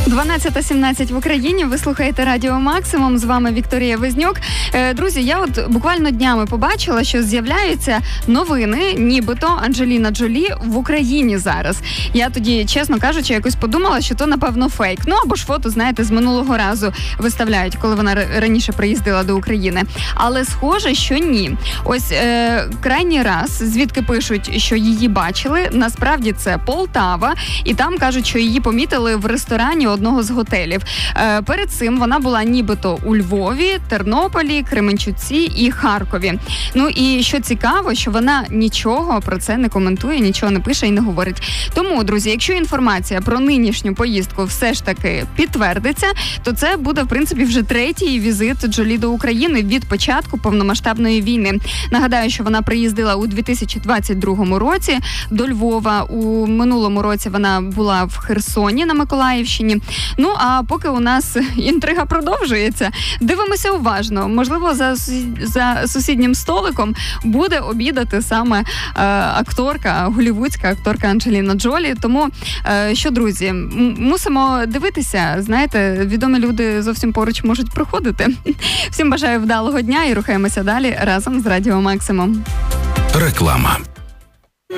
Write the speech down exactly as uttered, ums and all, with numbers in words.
дванадцята сімнадцять в Україні. Ви слухаєте Радіо Максимум. З вами Вікторія Везнюк. Друзі, я от буквально днями побачила, що з'являються новини, нібито Анджеліна Джолі в Україні зараз. Я тоді, чесно кажучи, якось подумала, що то, напевно, фейк. Ну, або ж фото, знаєте, з минулого разу виставляють, коли вона раніше приїздила до України. Але схоже, що ні. Ось е, крайній раз, звідки пишуть, що її бачили, насправді це Полтава. І там кажуть, що її помітили в ресторані одного з готелів. Е, перед цим вона була нібито у Львові, Тернополі, Кременчуці і Харкові. Ну і що цікаво, що вона нічого про це не коментує, нічого не пише і не говорить. Тому, друзі, якщо інформація про нинішню поїздку все ж таки підтвердиться, то це буде, в принципі, вже третій візит Джолі до України від початку повномасштабної війни. Нагадаю, що вона приїздила у дві тисячі двадцять другому році до Львова. У минулому році вона була в Херсоні на Миколаївщині. Ну, а поки у нас інтрига продовжується, дивимося уважно. Можливо, за, за сусіднім столиком буде обідати саме е, акторка, голлівудська акторка Анджеліна Джолі. Тому, е, що, друзі, м- мусимо дивитися. Знаєте, відомі люди зовсім поруч можуть проходити. Всім бажаю вдалого дня і рухаємося далі разом з Радіо Максимум. Реклама.